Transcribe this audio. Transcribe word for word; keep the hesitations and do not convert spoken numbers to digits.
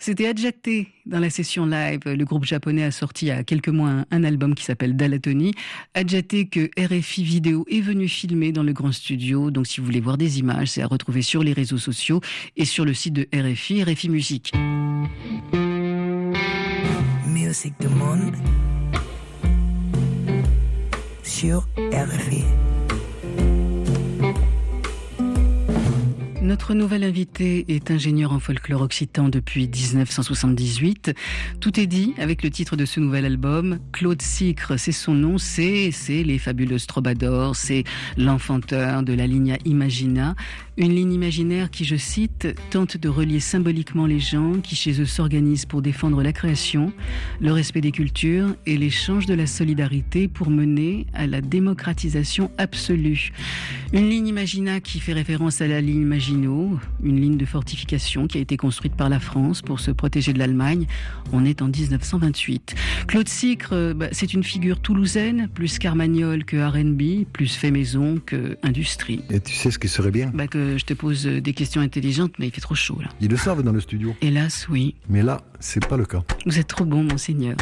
C'était Adjate dans la session live. Le groupe japonais a sorti il y a quelques mois un, un album qui s'appelle Dalatoni. Adjate que R F I Vidéo est venu filmer dans le grand studio. Donc si vous voulez voir des images, c'est à retrouver sur les réseaux sociaux et sur le site de R F I, R F I Musique. Musique du monde sur R F I. Notre nouvel invité est ingénieur en folklore occitan depuis dix-neuf cent soixante-dix-huit. Tout est dit avec le titre de ce nouvel album. Claude Sicre, c'est son nom, c'est, c'est les fabuleuses Trobadors, c'est l'enfanteur de la Linea Imagina. Une ligne imaginaire qui, je cite, tente de relier symboliquement les gens qui chez eux s'organisent pour défendre la création, le respect des cultures et l'échange de la solidarité pour mener à la démocratisation absolue. Une ligne Imagina qui fait référence à la ligne Maginot, une ligne de fortification qui a été construite par la France pour se protéger de l'Allemagne. On est en dix-neuf cent vingt-huit. Claude Sicre, bah, c'est une figure toulousaine, plus carmagnole que R and B, plus fait maison que industrie. Et tu sais ce qui serait bien ? Bah, que je te pose des questions intelligentes, mais il fait trop chaud là. Ils le savent dans le studio. Hélas, oui. Mais là, c'est pas le cas. Vous êtes trop bon, monseigneur.